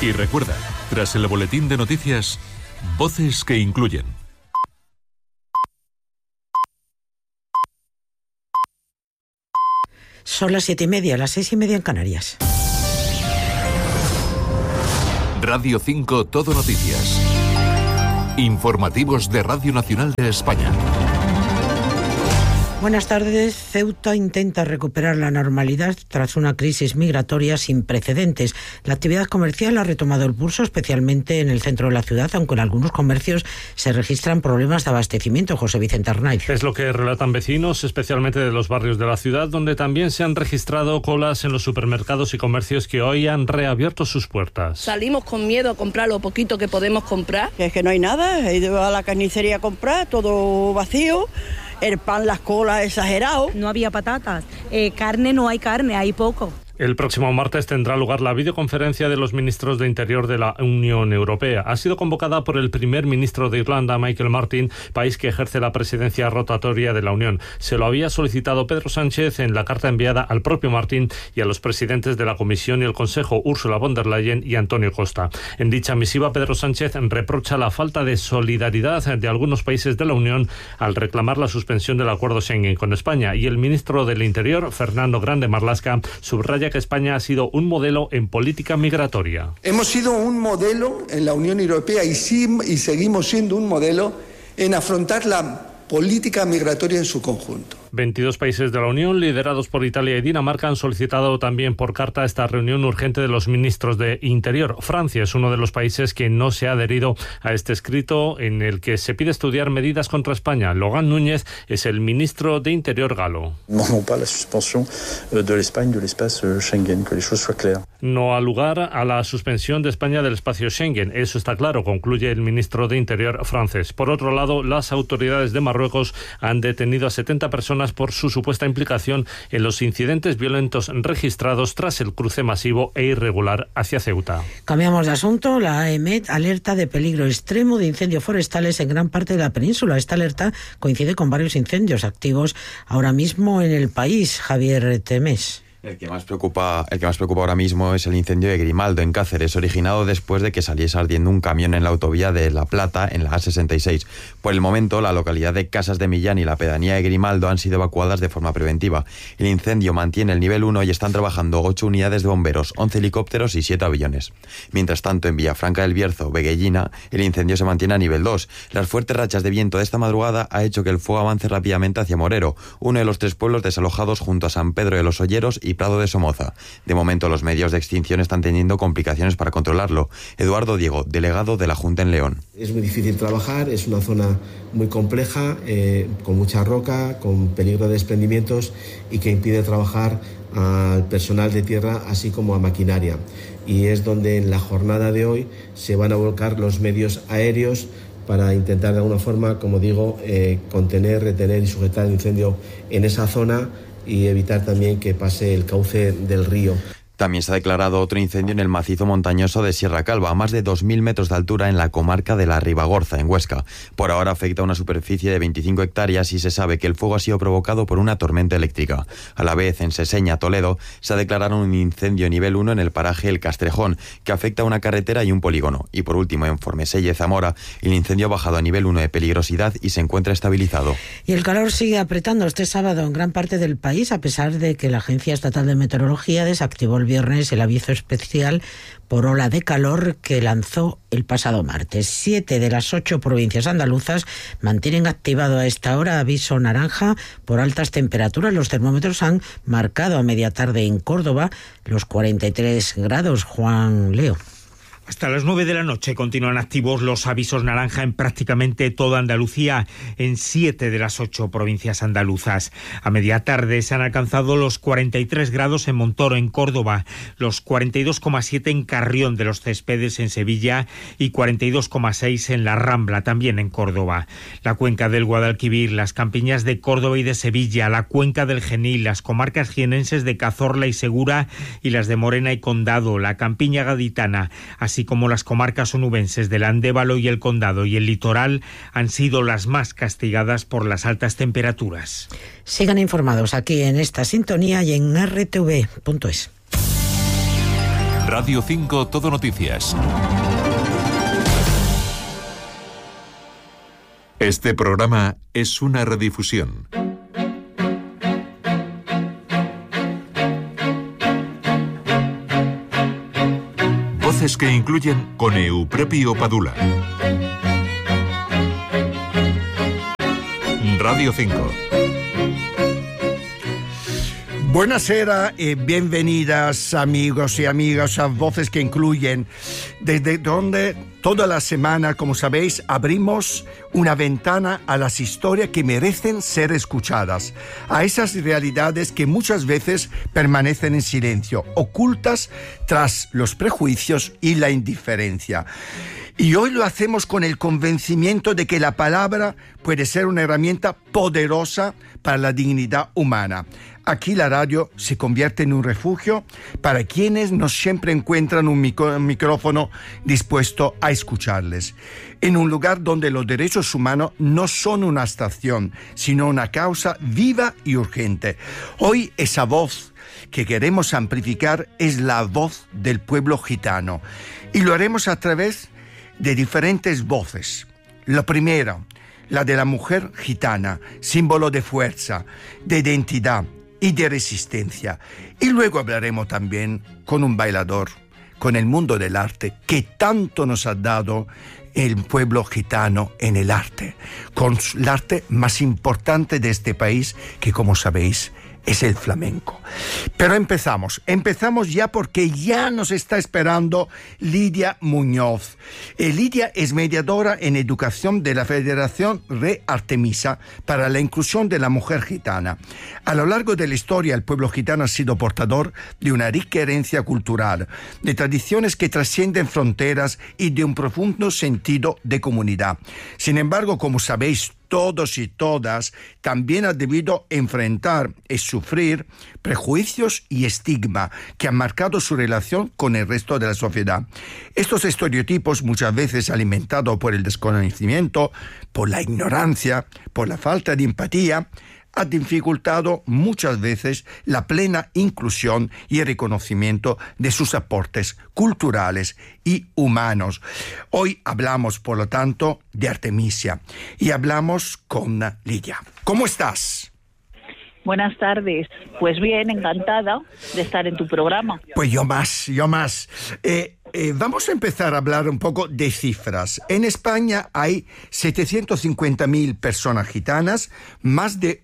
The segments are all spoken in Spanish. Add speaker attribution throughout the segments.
Speaker 1: Y recuerda, tras el boletín de noticias, voces que incluyen.
Speaker 2: Son las 7:30, las 6:30 en Canarias.
Speaker 1: Radio 5 Todo Noticias. Informativos de Radio Nacional de España.
Speaker 2: Buenas tardes. Ceuta intenta recuperar la normalidad tras una crisis migratoria sin precedentes. La actividad comercial ha retomado el pulso, especialmente en el centro de la ciudad, aunque en algunos comercios se registran problemas de abastecimiento. José Vicente Arnaiz.
Speaker 3: Es lo que relatan vecinos, especialmente de los barrios de la ciudad, donde también se han registrado colas en los supermercados y comercios que hoy han reabierto sus puertas.
Speaker 4: Salimos con miedo a comprar lo poquito que podemos comprar.
Speaker 5: Es que no hay nada, he ido a la carnicería a comprar, todo vacío. El pan, las colas, exagerado.
Speaker 6: No había patatas, carne no hay carne, hay poco.
Speaker 3: El próximo martes tendrá lugar la videoconferencia de los ministros de Interior de la Unión Europea. Ha sido convocada por el primer ministro de Irlanda, Michael Martin, país que ejerce la presidencia rotatoria de la Unión. Se lo había solicitado Pedro Sánchez en la carta enviada al propio Martin y a los presidentes de la Comisión y el Consejo, Ursula von der Leyen y Antonio Costa. En dicha misiva, Pedro Sánchez reprocha la falta de solidaridad de algunos países de la Unión al reclamar la suspensión del acuerdo Schengen con España. Y el ministro del Interior, Fernando Grande Marlaska, subraya que España ha sido un modelo en política migratoria.
Speaker 7: Hemos sido un modelo en la Unión Europea y seguimos siendo un modelo en afrontar la política migratoria en su conjunto.
Speaker 3: 22 países de la Unión, liderados por Italia y Dinamarca, han solicitado también por carta esta reunión urgente de los ministros de Interior. Francia es uno de los países que no se ha adherido a este escrito en el que se pide estudiar medidas contra España. Logan Núñez es el ministro de Interior galo. No ha lugar a la suspensión de España del espacio Schengen. Eso está claro, concluye el ministro de Interior francés. Por otro lado, las autoridades de Marruecos han detenido a 70 personas por su supuesta implicación en los incidentes violentos registrados tras el cruce masivo e irregular hacia Ceuta.
Speaker 2: Cambiamos de asunto. La AEMET alerta de peligro extremo de incendios forestales en gran parte de la península. Esta alerta coincide con varios incendios activos ahora mismo en el país. Javier Temés.
Speaker 8: El que más preocupa ahora mismo es el incendio de Grimaldo, en Cáceres, originado después de que saliese ardiendo un camión en la autovía de La Plata, en la A66. Por el momento, la localidad de Casas de Millán y la pedanía de Grimaldo han sido evacuadas de forma preventiva. El incendio mantiene el nivel 1 y están trabajando 8 unidades de bomberos, 11 helicópteros y 7 aviones. Mientras tanto, en Villafranca del Bierzo, Veguellina, el incendio se mantiene a nivel 2. Las fuertes rachas de viento de esta madrugada ha hecho que el fuego avance rápidamente hacia Morero, uno de los 3 pueblos desalojados junto a San Pedro de los Olleros y Prado de Somoza. De momento, los medios de extinción están teniendo complicaciones para controlarlo. Eduardo Diego, delegado de la Junta en León.
Speaker 9: Es muy difícil trabajar, es una zona muy compleja, con mucha roca, con peligro de desprendimientos y que impide trabajar al personal de tierra así como a maquinaria. Y es donde en la jornada de hoy se van a volcar los medios aéreos para intentar de alguna forma, como digo, contener, retener y sujetar el incendio en esa zona y evitar también que pase el cauce del río.
Speaker 8: También se ha declarado otro incendio en el macizo montañoso de Sierra Calva, a más de 2.000 metros de altura en la comarca de la Ribagorza, en Huesca. Por ahora afecta a una superficie de 25 hectáreas y se sabe que el fuego ha sido provocado por una tormenta eléctrica. A la vez, en Seseña, Toledo, se ha declarado un incendio nivel 1 en el paraje El Castrejón, que afecta a una carretera y un polígono. Y por último, en Formeselle, Zamora, el incendio ha bajado a nivel 1 de peligrosidad y se encuentra estabilizado.
Speaker 2: Y el calor sigue apretando este sábado en gran parte del país, a pesar de que la Agencia Estatal de Meteorología desactivó el viernes el aviso especial por ola de calor que lanzó el pasado martes. 7 de las 8 provincias andaluzas mantienen activado a esta hora aviso naranja por altas temperaturas. Los termómetros han marcado a media tarde en Córdoba los 43 grados. Juan Leo.
Speaker 10: Hasta las 9 de la noche continúan activos los avisos naranja en prácticamente toda Andalucía, en 7 de las 8 provincias andaluzas. A media tarde se han alcanzado los 43 grados en Montoro, en Córdoba, los 42,7 en Carrión de los Céspedes, en Sevilla, y 42,6 en La Rambla, también en Córdoba. La cuenca del Guadalquivir, las campiñas de Córdoba y de Sevilla, la cuenca del Genil, las comarcas jienenses de Cazorla y Segura y las de Morena y Condado, la campiña gaditana, así como las comarcas onubenses del Andévalo y el Condado y el litoral, han sido las más castigadas por las altas temperaturas.
Speaker 2: Sigan informados aquí en esta sintonía y en rtv.es.
Speaker 1: Radio 5 Todo Noticias. Este programa es una redifusión. Voces que incluyen con Euprepio Padula. Radio 5.
Speaker 11: Buonasera y bienvenidas amigos y amigas a Voces que Incluyen, desde donde toda la semana, como sabéis, abrimos una ventana a las historias que merecen ser escuchadas, a esas realidades que muchas veces permanecen en silencio, ocultas tras los prejuicios y la indiferencia. Y hoy lo hacemos con el convencimiento de que la palabra puede ser una herramienta poderosa para la dignidad humana. Aquí la radio se convierte en un refugio para quienes no siempre encuentran un micrófono dispuesto a escucharles. En un lugar donde los derechos humanos no son una abstracción, sino una causa viva y urgente. Hoy esa voz que queremos amplificar es la voz del pueblo gitano. Y lo haremos a través de diferentes voces. La primera, la de la mujer gitana, símbolo de fuerza, de identidad y de resistencia. Y luego hablaremos también con un bailador, con el mundo del arte, que tanto nos ha dado el pueblo gitano en el arte, con el arte más importante de este país, que como sabéis, es el flamenco. Pero empezamos ya porque ya nos está esperando Lidia Muñoz. Lidia es mediadora en educación de la Federación Re Artemisa para la inclusión de la mujer gitana. A lo largo de la historia, el pueblo gitano ha sido portador de una rica herencia cultural, de tradiciones que trascienden fronteras y de un profundo sentido de comunidad. Sin embargo, como sabéis, todos y todas también han debido enfrentar y sufrir prejuicios y estigma que han marcado su relación con el resto de la sociedad. Estos estereotipos, muchas veces alimentados por el desconocimiento, por la ignorancia, por la falta de empatía, ha dificultado muchas veces la plena inclusión y el reconocimiento de sus aportes culturales y humanos. Hoy hablamos, por lo tanto, de Artemisia y hablamos con Lidia. ¿Cómo estás?
Speaker 12: Buenas tardes. Pues bien, encantada de estar en tu programa.
Speaker 11: Pues yo más. Vamos a empezar a hablar un poco de cifras. En España hay 750.000 personas gitanas, más de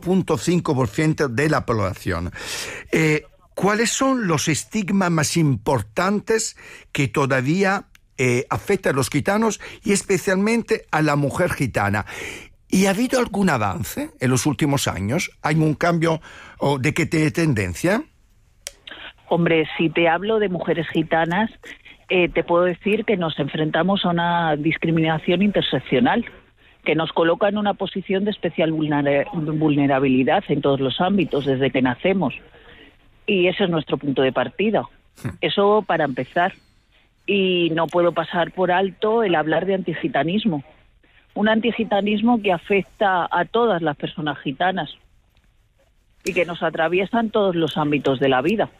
Speaker 11: 1.5% de la población. ¿Cuáles son los estigmas más importantes que todavía afectan a los gitanos y especialmente a la mujer gitana? ¿Y ha habido algún avance en los últimos años? ¿Hay un cambio de qué tendencia?
Speaker 12: Hombre, si te hablo de mujeres gitanas, te puedo decir que nos enfrentamos a una discriminación interseccional que nos coloca en una posición de especial vulnerabilidad en todos los ámbitos desde que nacemos. Y ese es nuestro punto de partida. Eso para empezar. Y no puedo pasar por alto el hablar de antigitanismo. Un antigitanismo que afecta a todas las personas gitanas y que nos atraviesa en todos los ámbitos de la vida.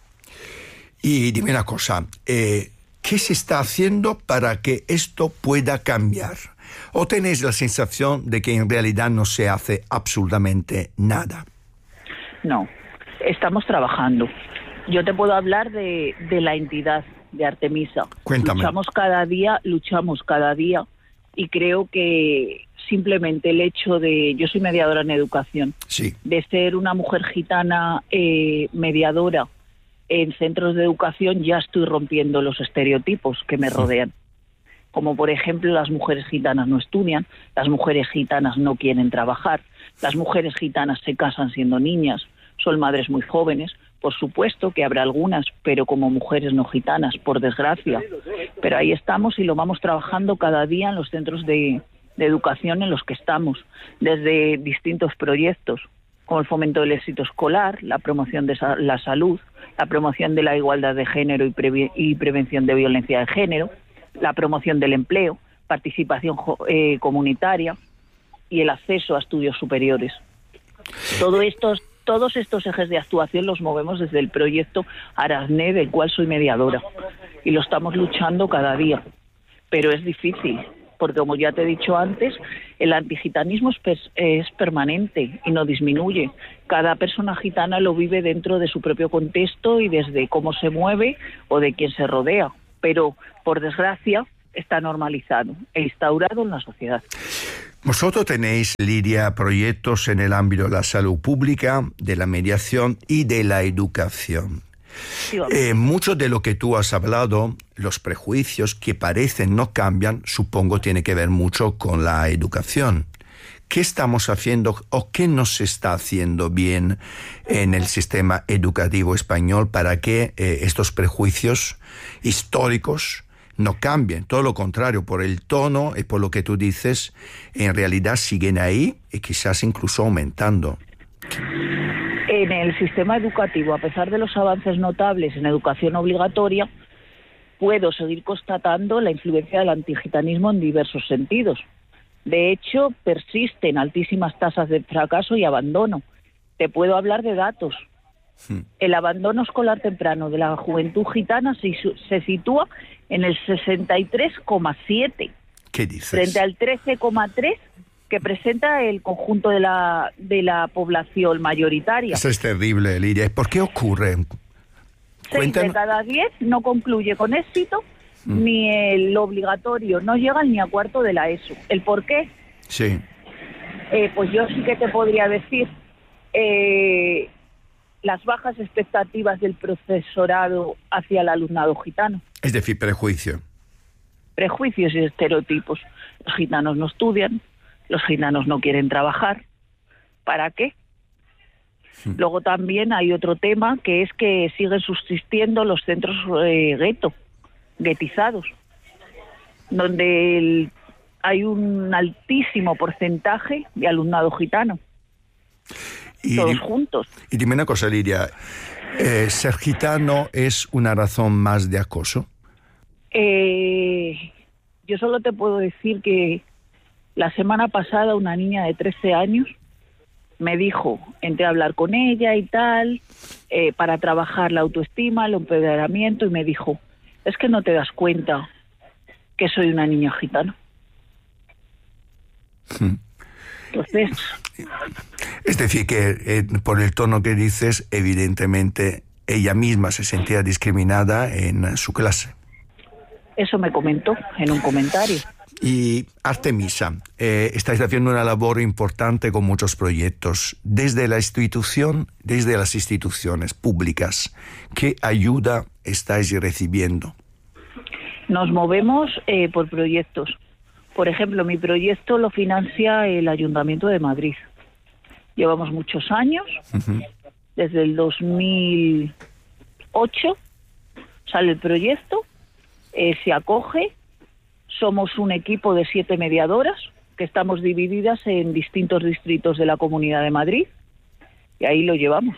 Speaker 11: Y dime una cosa, ¿qué se está haciendo para que esto pueda cambiar? ¿O tenéis la sensación de que en realidad no se hace absolutamente nada?
Speaker 12: No, estamos trabajando. Yo te puedo hablar de la entidad de Artemisa.
Speaker 11: Cuéntame.
Speaker 12: Luchamos cada día. Y creo que simplemente el hecho de... Yo soy mediadora en educación.
Speaker 11: Sí.
Speaker 12: De ser una mujer gitana mediadora en centros de educación, ya estoy rompiendo los estereotipos que me rodean. Como, por ejemplo, las mujeres gitanas no estudian, las mujeres gitanas no quieren trabajar, las mujeres gitanas se casan siendo niñas, son madres muy jóvenes. Por supuesto que habrá algunas, pero como mujeres no gitanas, por desgracia. Pero ahí estamos y lo vamos trabajando cada día en los centros de educación en los que estamos, desde distintos proyectos, como el fomento del éxito escolar, la promoción de la salud, la promoción de la igualdad de género y prevención de violencia de género, la promoción del empleo, participación comunitaria y el acceso a estudios superiores. Todo esto todos estos ejes de actuación los movemos desde el proyecto Arasné, del cual soy mediadora, y lo estamos luchando cada día. Pero es difícil, porque como ya te he dicho antes, el antigitanismo es permanente y no disminuye. Cada persona gitana lo vive dentro de su propio contexto y desde cómo se mueve o de quién se rodea. Pero, por desgracia, está normalizado e instaurado en la sociedad.
Speaker 11: Vosotros tenéis, Lidia, proyectos en el ámbito de la salud pública, de la mediación y de la educación. Sí, mucho de lo que tú has hablado, los prejuicios que parecen no cambian, supongo tiene que ver mucho con la educación. ¿Qué estamos haciendo o qué no se está haciendo bien en el sistema educativo español para que estos prejuicios históricos no cambien? Todo lo contrario, por el tono y por lo que tú dices, en realidad siguen ahí y quizás incluso aumentando.
Speaker 12: En el sistema educativo, a pesar de los avances notables en educación obligatoria, puedo seguir constatando la influencia del antigitanismo en diversos sentidos. De hecho, persisten altísimas tasas de fracaso y abandono. Te puedo hablar de datos. El abandono escolar temprano de la juventud gitana se sitúa en el 63,7.
Speaker 11: ¿Qué dices?
Speaker 12: Frente al 13,3 que presenta el conjunto de la población mayoritaria.
Speaker 11: Eso es terrible, Lidia. ¿Por qué ocurre?
Speaker 12: 6 de cada 10 no concluye con éxito, ni el obligatorio, no llegan ni a cuarto de la ESO. ¿El por qué?
Speaker 11: Sí.
Speaker 12: Pues yo sí que te podría decir las bajas expectativas del profesorado hacia el alumnado gitano.
Speaker 11: Es decir, prejuicio.
Speaker 12: Prejuicios y estereotipos. Los gitanos no estudian, los gitanos no quieren trabajar. ¿Para qué? Luego también hay otro tema, que es que siguen subsistiendo los centros guetizados, donde hay un altísimo porcentaje de alumnado gitano. Todos juntos.
Speaker 11: Y dime una cosa, Lidia, ¿ser gitano es una razón más de acoso?
Speaker 12: Yo solo te puedo decir que la semana pasada una niña de 13 años me dijo, entré a hablar con ella y tal, para trabajar la autoestima, el empoderamiento, y me dijo, es que no te das cuenta que soy una niña gitana. Entonces...
Speaker 11: Es decir, que por el tono que dices, evidentemente ella misma se sentía discriminada en su clase.
Speaker 12: Eso me comentó en un comentario.
Speaker 11: Y Artemisa, estáis haciendo una labor importante con muchos proyectos. Desde las instituciones públicas, ¿qué ayuda estáis recibiendo?
Speaker 12: Nos movemos por proyectos. Por ejemplo, mi proyecto lo financia el Ayuntamiento de Madrid. Llevamos muchos años, desde el 2008 sale el proyecto, se acoge, somos un equipo de 7 mediadoras que estamos divididas en distintos distritos de la Comunidad de Madrid y ahí lo llevamos.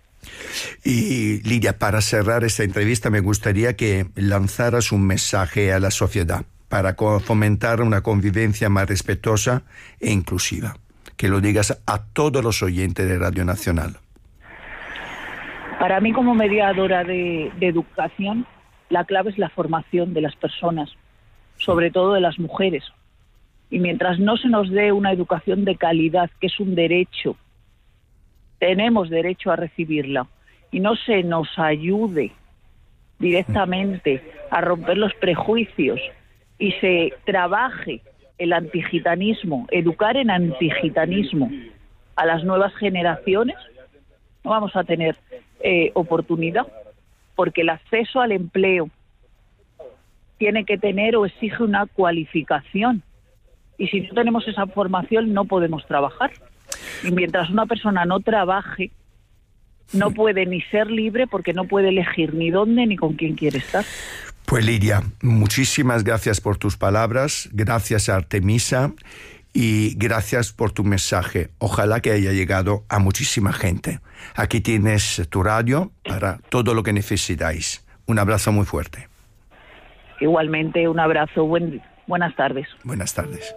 Speaker 11: Y Lidia, para cerrar esta entrevista me gustaría que lanzaras un mensaje a la sociedad para fomentar una convivencia más respetuosa e inclusiva. Que lo digas a todos los oyentes de Radio Nacional.
Speaker 12: Para mí, como mediadora de educación, la clave es la formación de las personas, sobre todo de las mujeres. Y mientras no se nos dé una educación de calidad, que es un derecho, tenemos derecho a recibirla, y no se nos ayude directamente a romper los prejuicios y se trabaje el antigitanismo, educar en antigitanismo a las nuevas generaciones, no vamos a tener oportunidad, porque el acceso al empleo tiene que tener o exige una cualificación, y si no tenemos esa formación no podemos trabajar. Y mientras una persona no trabaje, no puede ni ser libre, porque no puede elegir ni dónde ni con quién quiere estar.
Speaker 11: Pues Lidia, muchísimas gracias por tus palabras, gracias a Artemisa y gracias por tu mensaje. Ojalá que haya llegado a muchísima gente. Aquí tienes tu radio para todo lo que necesitáis. Un abrazo muy fuerte.
Speaker 12: Igualmente, un abrazo. Buenas tardes.
Speaker 11: Buenas tardes.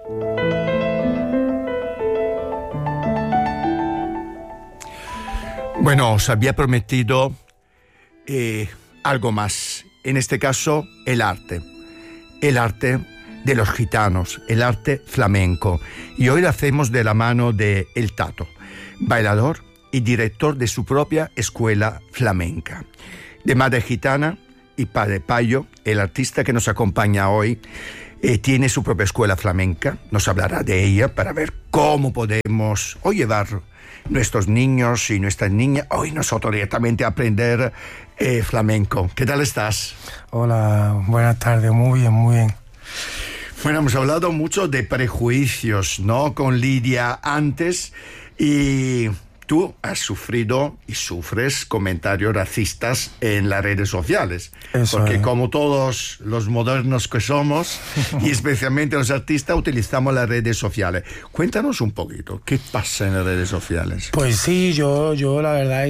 Speaker 11: Bueno, os había prometido algo más. En este caso, el arte. El arte de los gitanos, el arte flamenco. Y hoy lo hacemos de la mano de El Tato, bailador y director de su propia escuela flamenca. De madre gitana y padre payo, el artista que nos acompaña hoy tiene su propia escuela flamenca. Nos hablará de ella para ver cómo podemos hoy llevar nuestros niños y nuestras niñas, hoy nosotros directamente a aprender flamenco. ¿Qué tal estás?
Speaker 13: Hola, buenas tardes, muy bien, muy bien.
Speaker 11: Bueno, hemos hablado mucho de prejuicios, ¿no? Con Lidia antes, y tú has sufrido y sufres comentarios racistas en las redes sociales.
Speaker 13: Eso
Speaker 11: porque
Speaker 13: es.
Speaker 11: Como todos los modernos que somos, y especialmente los artistas, utilizamos las redes sociales. Cuéntanos un poquito, ¿qué pasa en las redes sociales?
Speaker 13: Pues sí, yo la verdad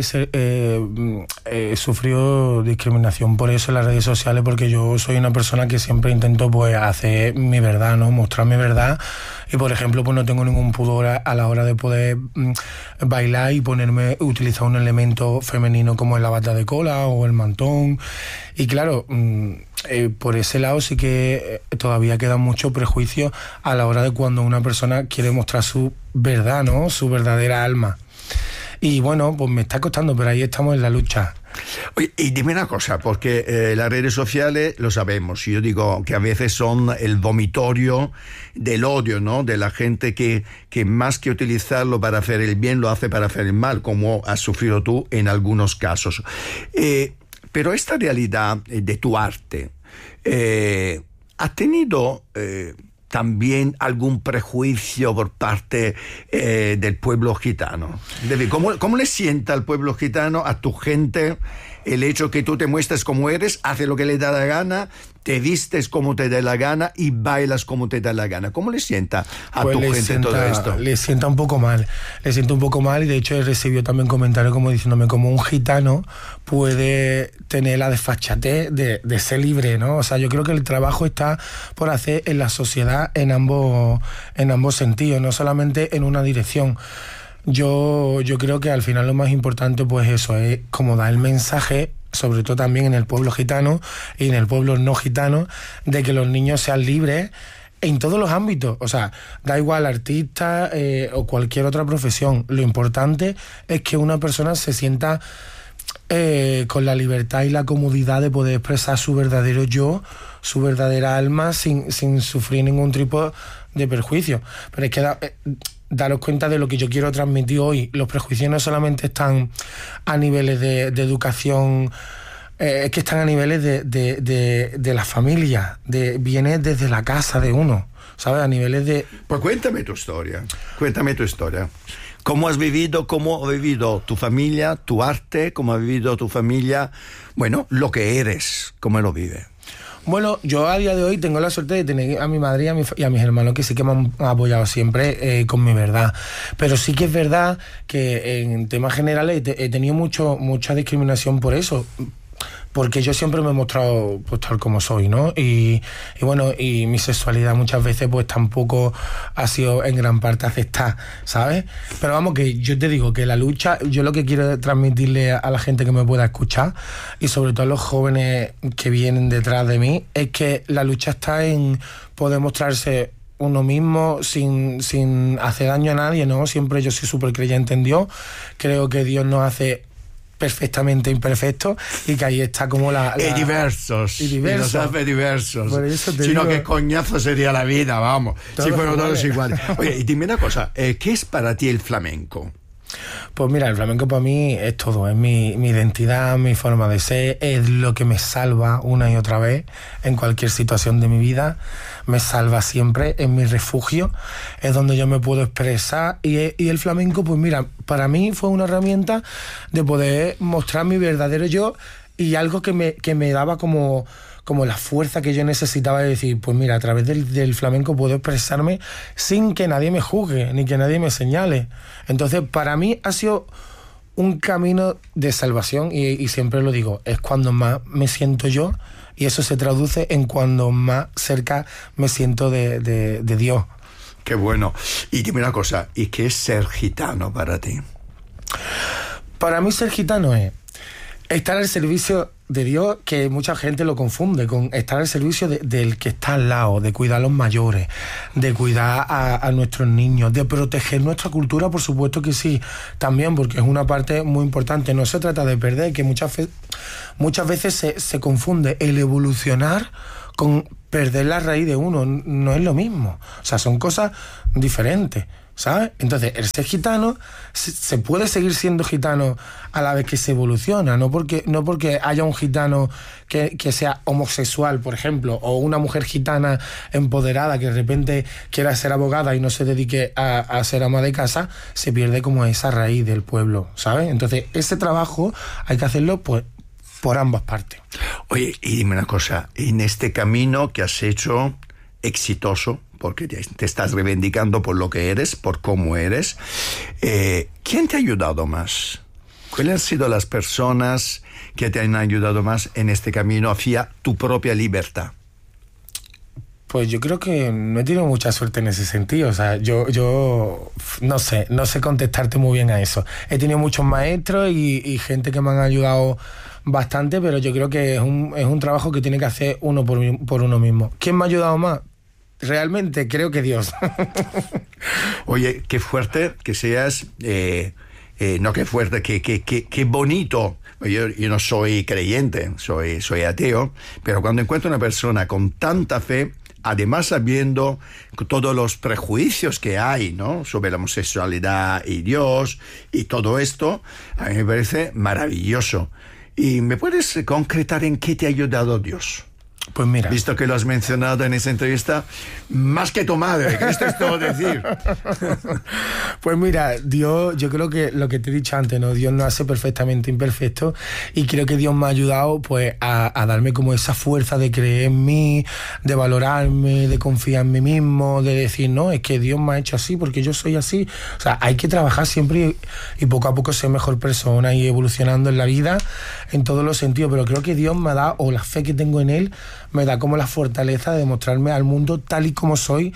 Speaker 13: he sufrido discriminación por eso en las redes sociales, porque yo soy una persona que siempre intento pues hacer mi verdad, ¿no? Mostrar mi verdad. Y por ejemplo, pues no tengo ningún pudor a la hora de poder bailar y utilizar un elemento femenino como es la bata de cola o el mantón. Y claro, por ese lado sí que todavía queda mucho prejuicio a la hora de cuando una persona quiere mostrar su verdad, ¿no? Su verdadera alma. Y bueno, pues me está costando, pero ahí estamos en la lucha.
Speaker 11: Oye, y dime una cosa, porque las redes sociales lo sabemos, yo digo que a veces son el vomitorio del odio, ¿no? De la gente que más que utilizarlo para hacer el bien, lo hace para hacer el mal, como has sufrido tú en algunos casos. Pero esta realidad de tu arte, ¿ha tenido también algún prejuicio por parte del pueblo gitano? ¿Cómo le sienta al pueblo gitano, a tu gente, el hecho que tú te muestres como eres, haces lo que le da la gana, te vistes como te da la gana y bailas como te da la gana? ¿Cómo le sienta a tu gente todo esto?
Speaker 13: Le sienta un poco mal. Le siento un poco mal, y de hecho he recibido también comentarios como diciéndome cómo un gitano puede tener la desfachatez de ser libre, ¿no? O sea, yo creo que el trabajo está por hacer en la sociedad en ambos sentidos, no solamente en una dirección. Yo creo que al final lo más importante pues eso es como dar el mensaje, sobre todo también en el pueblo gitano y en el pueblo no gitano, de que los niños sean libres en todos los ámbitos. O sea, da igual artista o cualquier otra profesión. Lo importante es que una persona se sienta con la libertad y la comodidad de poder expresar su verdadero yo, su verdadera alma, sin sufrir ningún tipo de perjuicio. Pero es que daros cuenta de lo que yo quiero transmitir hoy. Los prejuicios no solamente están a niveles de educación, es que están a niveles de la familia, viene desde la casa de uno, ¿sabes? A niveles de...
Speaker 11: Pues cuéntame tu historia. ¿Cómo has vivido, cómo ha vivido tu familia, tu arte, cómo ha vivido tu familia, bueno, lo que eres, cómo lo vive?
Speaker 13: Bueno, yo a día de hoy tengo la suerte de tener a mi madre y a mis hermanos que sí que me han apoyado siempre con mi verdad. Pero sí que es verdad que en temas generales he tenido mucha discriminación por eso. Porque yo siempre me he mostrado pues tal como soy, ¿no? Y bueno, y mi sexualidad muchas veces pues tampoco ha sido en gran parte aceptada, ¿sabes? Pero vamos, que yo te digo que la lucha, yo lo que quiero transmitirle a la gente que me pueda escuchar, y sobre todo a los jóvenes que vienen detrás de mí, es que la lucha está en poder mostrarse uno mismo sin hacer daño a nadie, ¿no? Siempre yo soy súper creyente en Dios. Creo que Dios nos hace perfectamente imperfectos y que ahí está como
Speaker 11: Y diversos. Y nos hace diversos.
Speaker 13: Por eso te
Speaker 11: Sino
Speaker 13: digo,
Speaker 11: que coñazo sería la vida, vamos. Si fueran todos iguales. Oye, y dime una cosa, ¿qué es para ti el flamenco?
Speaker 13: Pues mira, el flamenco para mí es todo, es mi identidad, mi forma de ser, es lo que me salva una y otra vez en cualquier situación de mi vida, me salva siempre, es mi refugio, es donde yo me puedo expresar y el flamenco, pues mira, para mí fue una herramienta de poder mostrar mi verdadero yo y algo que me daba como la fuerza que yo necesitaba de decir, pues mira, a través del flamenco puedo expresarme sin que nadie me juzgue, ni que nadie me señale. Entonces, para mí ha sido un camino de salvación y siempre lo digo, es cuando más me siento yo y eso se traduce en cuando más cerca me siento de Dios.
Speaker 11: Qué bueno. Y dime una cosa, ¿y qué es ser gitano para ti?
Speaker 13: Para mí ser gitano es estar al servicio de Dios, que mucha gente lo confunde con estar al servicio del que está al lado, de cuidar a los mayores, de cuidar a nuestros niños, de proteger nuestra cultura, por supuesto que sí, también, porque es una parte muy importante. No se trata de perder, que muchas veces se confunde el evolucionar con perder la raíz de uno. No es lo mismo, o sea, son cosas diferentes, ¿sabes? Entonces, el ser gitano se puede seguir siendo gitano a la vez que se evoluciona, no porque haya un gitano que sea homosexual, por ejemplo, o una mujer gitana empoderada que de repente quiera ser abogada y no se dedique a ser ama de casa, se pierde como esa raíz del pueblo, ¿sabes? Entonces, ese trabajo hay que hacerlo, pues, por ambas partes.
Speaker 11: Oye, y dime una cosa, en este camino que has hecho exitoso, porque te estás reivindicando por lo que eres, por cómo eres, ¿quién te ha ayudado más? ¿Cuáles han sido las personas que te han ayudado más en este camino hacia tu propia libertad?
Speaker 13: Pues yo creo que no he tenido mucha suerte en ese sentido. O sea, yo no sé contestarte muy bien a eso. He tenido muchos maestros y gente que me han ayudado bastante, pero yo creo que es un trabajo que tiene que hacer uno por uno mismo. ¿Quién me ha ayudado más? Realmente creo que Dios.
Speaker 11: Oye, qué fuerte que seas, no qué fuerte, qué bonito. Yo no soy creyente, soy ateo, pero cuando encuentro una persona con tanta fe, además sabiendo todos los prejuicios que hay, ¿no?, sobre la homosexualidad y Dios y todo esto, a mí me parece maravilloso. ¿Y me puedes concretar en qué te ha ayudado Dios?
Speaker 13: Pues mira,
Speaker 11: visto que lo has mencionado en esa entrevista, más que tu madre, que esto es todo decir.
Speaker 13: Pues mira, Dios, yo creo que lo que te he dicho antes, ¿no? Dios nos hace perfectamente imperfectos, y creo que Dios me ha ayudado, pues, a darme como esa fuerza de creer en mí, de valorarme, de confiar en mí mismo, de decir, no, es que Dios me ha hecho así porque yo soy así. O sea, hay que trabajar siempre y poco a poco ser mejor persona y evolucionando en la vida en todos los sentidos, pero creo que Dios me ha dado, o la fe que tengo en Él, me da como la fortaleza de mostrarme al mundo tal y como soy,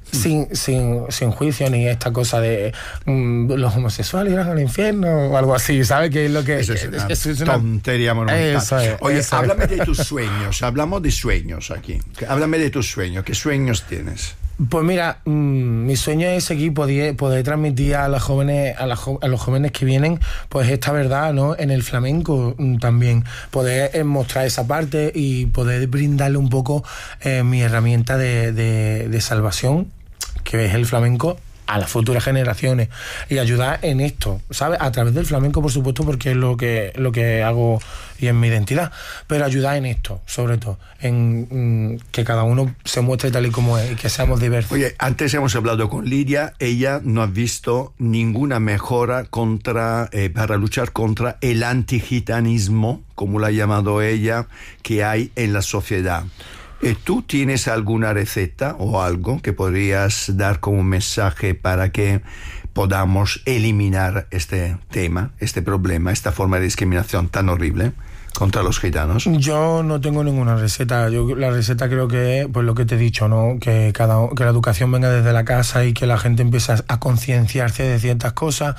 Speaker 13: sin juicio ni esta cosa de los homosexuales irán al infierno o algo así, ¿sabes? Que es lo que
Speaker 11: eso es una tontería monumental. Oye, háblame de tus sueños. Hablamos de sueños aquí. Háblame de tus sueños. ¿Qué sueños tienes?
Speaker 13: Pues mira, mi sueño es seguir poder transmitir a los jóvenes, a los jóvenes que vienen, pues esta verdad, ¿no? En el flamenco también, poder mostrar esa parte y poder brindarle un poco mi herramienta de salvación, que es el flamenco, a las futuras generaciones, y ayudar en esto, ¿sabes? A través del flamenco, por supuesto, porque es lo que hago y es mi identidad, pero ayudar en esto, sobre todo, en que cada uno se muestre tal y como es y que seamos diversos.
Speaker 11: Oye, antes hemos hablado con Lidia, ella no ha visto ninguna mejora para luchar contra el antigitanismo, como la ha llamado ella, que hay en la sociedad. ¿Tú tienes alguna receta o algo que podrías dar como un mensaje para que podamos eliminar este tema, este problema, esta forma de discriminación tan horrible contra los gitanos?
Speaker 13: Yo no tengo ninguna receta. La receta creo que es, pues, lo que te he dicho, ¿no? Que la educación venga desde la casa y que la gente empiece a concienciarse de ciertas cosas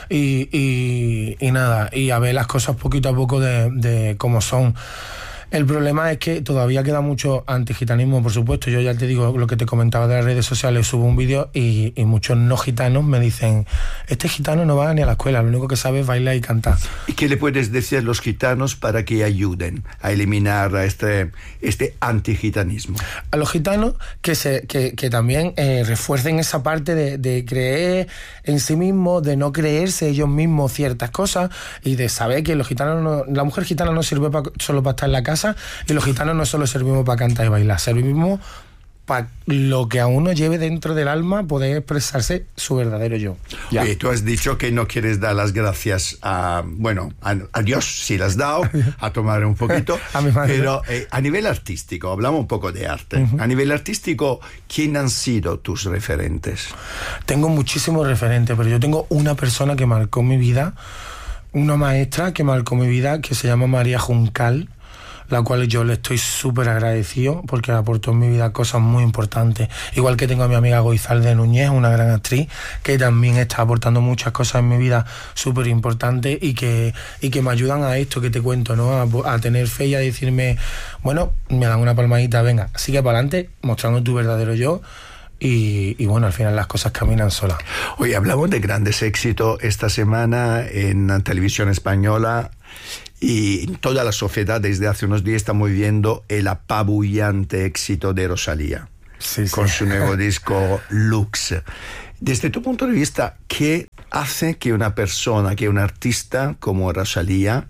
Speaker 13: y nada, y a ver las cosas poquito a poco de cómo son. El problema es que todavía queda mucho antigitanismo, por supuesto. Yo ya te digo lo que te comentaba de las redes sociales, subo un vídeo y muchos no gitanos me dicen, este gitano no va ni a la escuela, lo único que sabe es bailar y cantar.
Speaker 11: ¿Y qué le puedes decir a los gitanos para que ayuden a eliminar este antigitanismo?
Speaker 13: A los gitanos que también refuercen esa parte de creer en sí mismos, de no creerse ellos mismos ciertas cosas y de saber que los gitanos la mujer gitana no sirve solo para estar en la casa, y los gitanos no solo servimos para cantar y bailar, servimos para lo que a uno lleve dentro del alma, poder expresarse su verdadero yo. Ya.
Speaker 11: Oye, tú has dicho que no quieres dar las gracias a Dios, si las has dado, a tomar un poquito, a mi madre. Pero a nivel artístico, hablamos un poco de arte. A nivel artístico, ¿quién han sido tus referentes?
Speaker 13: Tengo muchísimos referentes, pero yo tengo una persona que marcó mi vida, una maestra que marcó mi vida, que se llama María Juncal. la cual yo le estoy súper agradecido porque aportó en mi vida cosas muy importantes. Igual que tengo a mi amiga Goizalde Núñez, una gran actriz, que también está aportando muchas cosas en mi vida súper importantes y que me ayudan a esto que te cuento, ¿no? A tener fe y a decirme, bueno, me dan una palmadita, venga, sigue para adelante, mostrando tu verdadero yo. Y bueno, al final las cosas caminan solas.
Speaker 11: Oye, hablamos de grandes éxitos esta semana en la televisión española y toda la sociedad desde hace unos días estamos viendo el apabullante éxito de Rosalía, con su nuevo disco Lux. Desde tu punto de vista, ¿qué hace que una persona, que un artista como Rosalía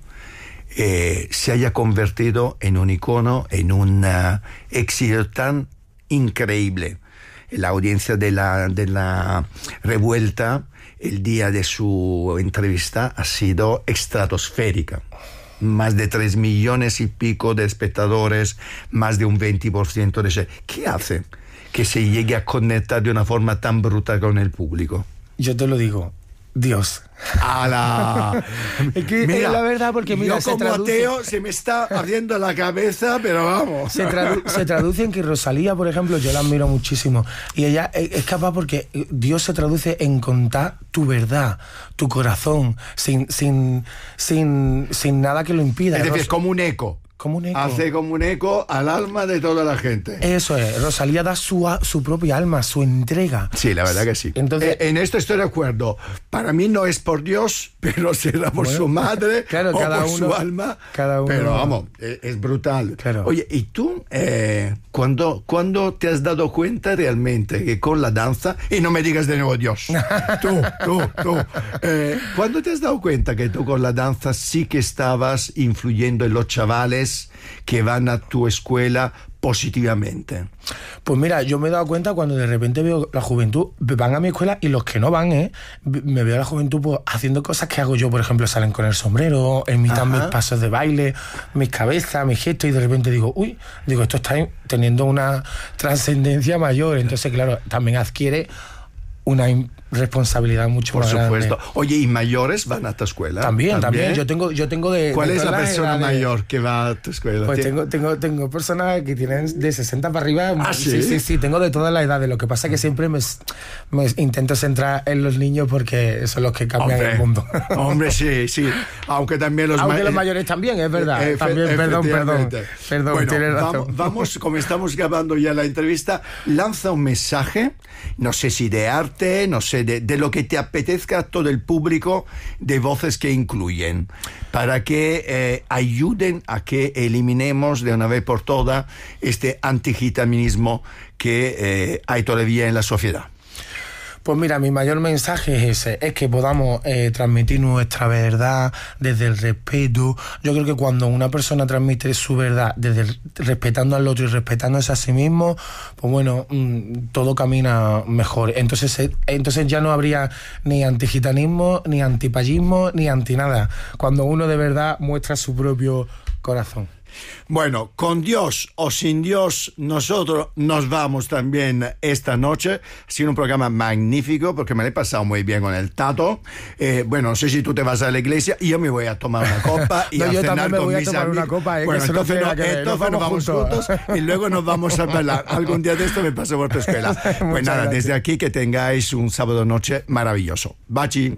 Speaker 11: se haya convertido en un icono, en un éxito tan increíble? La audiencia de la Revuelta, el día de su entrevista, ha sido estratosférica. Más de 3 millones y pico de espectadores, más de un 20% de... ¿Qué hace que se llegue a conectar de una forma tan brutal con el público?
Speaker 13: Yo te lo digo, Dios.
Speaker 11: ¡Hala!
Speaker 13: Es que mira, es la verdad, porque mira,
Speaker 11: yo como ateo se me está ardiendo la cabeza, pero vamos.
Speaker 13: Se traduce en que Rosalía, por ejemplo, yo la admiro muchísimo, y ella es capaz, porque Dios se traduce en contar tu verdad, tu corazón, sin nada que lo impida.
Speaker 11: Es decir, como un eco.
Speaker 13: Como un eco.
Speaker 11: Hace como un eco al alma de toda la gente.
Speaker 13: Eso es, Rosalía da su propia alma, su entrega.
Speaker 11: Sí, la verdad que sí.
Speaker 13: Entonces,
Speaker 11: en esto estoy de acuerdo. Para mí no es por Dios, pero será por su madre, claro, o por su alma.
Speaker 13: Cada uno.
Speaker 11: Pero vamos, es brutal.
Speaker 13: Claro.
Speaker 11: Oye, ¿y tú cuándo te has dado cuenta realmente que con la danza, y no me digas de nuevo Dios, tú, ¿cuándo te has dado cuenta que tú con la danza sí que estabas influyendo en los chavales que van a tu escuela positivamente?
Speaker 13: Pues mira, yo me he dado cuenta cuando de repente veo la juventud, van a mi escuela, y los que no van, me veo a la juventud pues, haciendo cosas que hago yo. Por ejemplo, salen con el sombrero, imitan mis pasos de baile, mis cabezas, mis gestos, y de repente digo, esto está teniendo una trascendencia mayor. Entonces, claro, también adquiere una responsabilidad mucho más grande.
Speaker 11: Por supuesto. Oye, ¿y mayores van a tu escuela?
Speaker 13: También. Yo tengo de...
Speaker 11: ¿Cuál es la persona
Speaker 13: edades
Speaker 11: mayor que va a tu escuela?
Speaker 13: Pues tengo personas que tienen de 60 para arriba.
Speaker 11: ¿Ah, sí?
Speaker 13: Sí, tengo de todas las edades. Lo que pasa es que siempre me intento centrar en los niños porque son los que cambian el mundo.
Speaker 11: Hombre, sí. Aunque también los
Speaker 13: mayores también, es verdad. También, perdón,
Speaker 11: bueno,
Speaker 13: tienes razón.
Speaker 11: Vamos, como estamos grabando ya la entrevista, lanza un mensaje, no sé si de arte, no sé, de lo que te apetezca a todo el público de Voces que Incluyen, para que ayuden a que eliminemos de una vez por todas este antigitanismo que hay todavía en la sociedad.
Speaker 13: Pues mira, mi mayor mensaje es ese, es que podamos transmitir nuestra verdad desde el respeto. Yo creo que cuando una persona transmite su verdad respetando al otro y respetándose a sí mismo, pues bueno, todo camina mejor. Entonces ya no habría ni antigitanismo, ni antipayismo, ni anti nada. Cuando uno de verdad muestra su propio corazón.
Speaker 11: Bueno, con Dios o sin Dios, nosotros nos vamos también esta noche. Ha sido un programa magnífico porque me lo he pasado muy bien con el Tato. Bueno, no sé si tú te vas a la iglesia y yo me voy a tomar una copa y a cenar con mis amigos. Yo también me voy a tomar una copa,
Speaker 13: bueno,
Speaker 11: entonces nos vamos juntos y luego nos vamos a bailar. Algún día de esto me paso por tu escuela. Pues nada, gracias. Desde aquí que tengáis un sábado noche maravilloso. Bachi.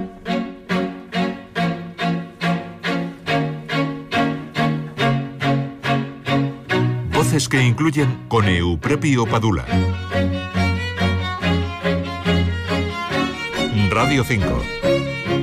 Speaker 1: Voces que Incluyen con Euprepio Padula. Radio 5.